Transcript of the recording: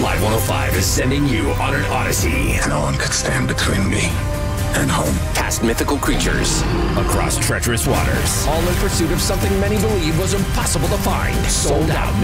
Live 105 is sending you on an odyssey. No one could stand between me and home. Past mythical creatures, across treacherous waters, all in pursuit of something many believe was impossible to find. Sold out